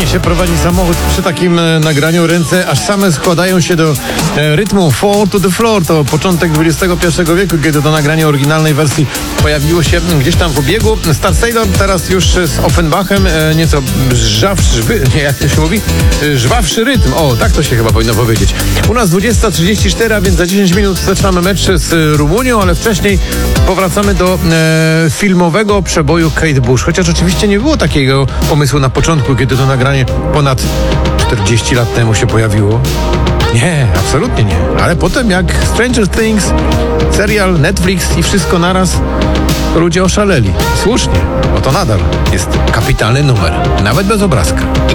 fajnie się prowadzi samochód przy takim nagraniu. Ręce aż same składają się do rytmu Fall to the Floor. To początek XXI wieku, kiedy to nagranie oryginalnej wersji pojawiło się gdzieś tam w obiegu. Star Sailor teraz już z Offenbachem nieco jak to się mówi? Żwawszy rytm. O, tak to się chyba powinno powiedzieć. U nas 20:34, a więc za 10 minut zaczynamy mecz z Rumunią, ale wcześniej powracamy do filmowego przeboju Kate Bush. Chociaż oczywiście nie było takiego pomysłu na początku, kiedy to nagranie ponad 40 lat temu się pojawiło. Nie, absolutnie nie. Ale potem jak Stranger Things, serial, Netflix i wszystko naraz, ludzie oszaleli. Słusznie, bo to nadal jest kapitalny numer. Nawet bez obrazka.